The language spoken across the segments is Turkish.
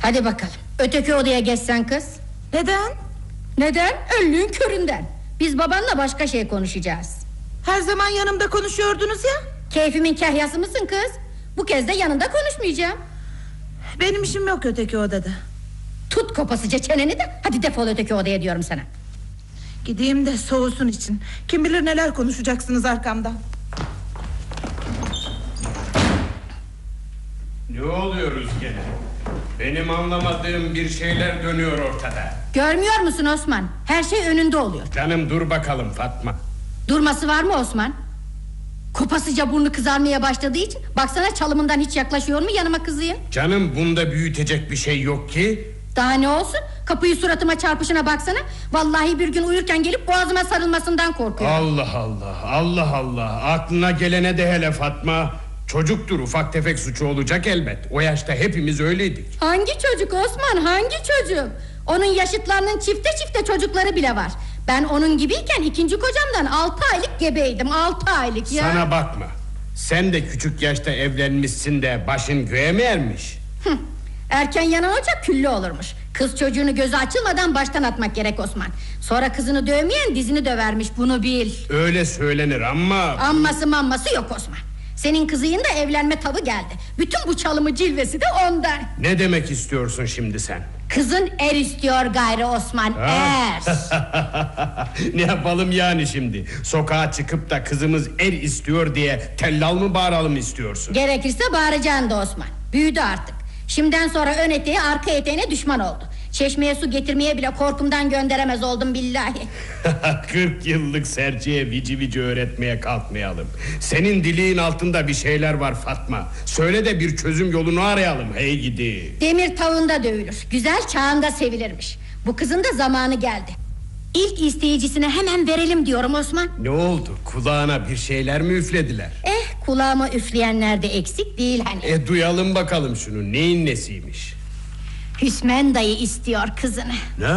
Hadi bakalım, öteki odaya geçsen kız. Neden? Neden? Önlüğün köründen. Biz babanla başka şey konuşacağız. Her zaman yanımda konuşuyordunuz ya. Keyfimin kahyası mısın kız? Bu kez de yanında konuşmayacağım. Benim işim yok öteki odada. Tut kopasıca çeneni de hadi defol öteki odaya diyorum sana. Gideyim de soğusun için. Kim bilir neler konuşacaksınız arkamdan. Ne oluyoruz gene? Benim anlamadığım bir şeyler dönüyor ortada. Görmüyor musun Osman? Her şey önünde oluyor. Canım dur bakalım Fatma. Durması var mı Osman? Kopasıca burnu kızarmaya başladığı için baksana çalımından hiç yaklaşıyor mu yanıma kızıyım? Canım bunda büyütecek bir şey yok ki. Daha ne olsun? Kapıyı suratıma çarpışına baksana. Vallahi bir gün uyurken gelip boğazıma sarılmasından korkuyorum. Allah Allah, Allah Allah. Aklına gelene de hele Fatma. Çocuktur, ufak tefek suçu olacak elbet. O yaşta hepimiz öyleydik. Hangi çocuk Osman, hangi çocuk? Onun yaşıtlarının çifte çifte çocukları bile var. Ben onun gibiyken ikinci kocamdan 6 aylık gebeydim. 6 aylık ya. Sana bakma. Sen de küçük yaşta evlenmişsin de başın göğe mi ermiş? Erken yanan ocak küllü olurmuş. Kız çocuğunu gözü açılmadan baştan atmak gerek Osman. Sonra kızını dövmeyen dizini dövermiş, bunu bil. Öyle söylenir ama... Amması mamması yok Osman. Senin kızıyın da evlenme tavı geldi. Bütün bu çalımı cilvesi de ondan. Ne demek istiyorsun şimdi sen? Kızın er istiyor gayrı Osman, er. Ne yapalım yani şimdi? Sokağa çıkıp da kızımız er istiyor diye tellal mı bağıralım istiyorsun? Gerekirse bağıracaksın da Osman. Büyüdü artık. Şimdiden sonra ön eteği arka eteğine düşman oldu. Çeşmeye su getirmeye bile korkumdan gönderemez oldum billahi. 40 yıllık serçeye vici vici öğretmeye kalkmayalım. Senin diliğin altında bir şeyler var Fatma. Söyle de bir çözüm yolunu arayalım, hey gidi. Demir tavında dövülür, güzel çağında sevilirmiş. Bu kızın da zamanı geldi. İlk isteyicisine hemen verelim diyorum Osman. Ne oldu, kulağına bir şeyler mi üflediler? Kulağıma üfleyenler de eksik değil hani. Duyalım bakalım şunu, neyin nesiymiş? Hüsmen dayı istiyor kızını. Ne?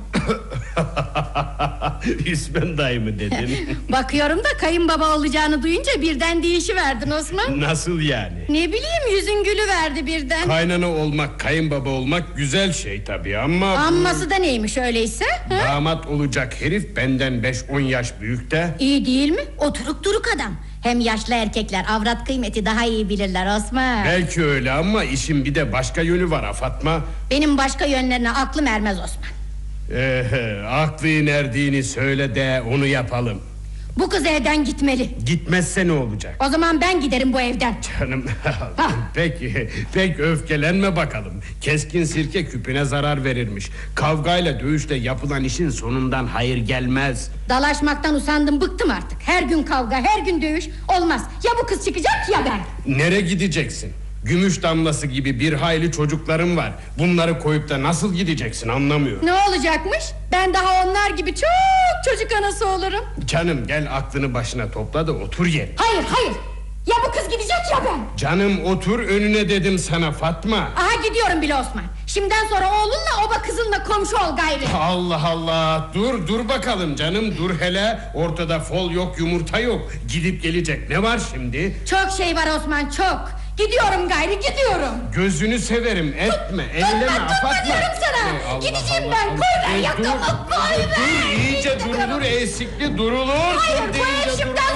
Hüsmen dayı mı dedin? Bakıyorum da kayınbaba olacağını duyunca birden değişiverdin Osman. Nasıl yani? Ne bileyim, yüzün gülüverdi birden. Kaynana olmak, kayınbaba olmak güzel şey tabii ama... Amması da neymiş öyleyse? Damat olacak herif benden 5-10 yaş büyük de... İyi değil mi? Oturuk duruk adam. Hem yaşlı erkekler avrat kıymeti daha iyi bilirler Osman. Belki öyle ama işin bir de başka yönü var ha Fatma. Benim başka yönlerine aklım ermez Osman. Aklın erdiğini söyle de onu yapalım. Bu kız evden gitmeli. Gitmezse ne olacak? O zaman ben giderim bu evden. Canım pek öfkelenme bakalım. Keskin sirke küpüne zarar verirmiş. Kavgayla dövüşle yapılan işin sonundan hayır gelmez. Dalaşmaktan usandım, bıktım artık. Her gün kavga, her gün dövüş. Olmaz, ya bu kız çıkacak ya ben. Nereye gideceksin? Gümüş damlası gibi bir hayli çocuklarım var. Bunları koyup da nasıl gideceksin anlamıyorum. Ne olacakmış? Ben daha onlar gibi çok çocuk anası olurum. Canım gel aklını başına topla da otur ye. Hayır hayır, ya bu kız gidecek ya ben. Canım otur önüne dedim sana Fatma. Aha gidiyorum bile Osman. Şimdiden sonra oğlunla oba kızınla komşu ol gayri. Allah Allah, dur bakalım canım, dur hele. Ortada fol yok, yumurta yok. Gidip gelecek ne var şimdi? Çok şey var Osman, çok. Gidiyorum gayri, gidiyorum. Gözünü severim, etme, elleme, Tutma diyorum sana. Allah Gideceğim Allah, ben, Allah. koy ver yakamı, koy ver. Dur iyice durulur, esikli durulur. Hayır, Dur bu deyince ev şimdiden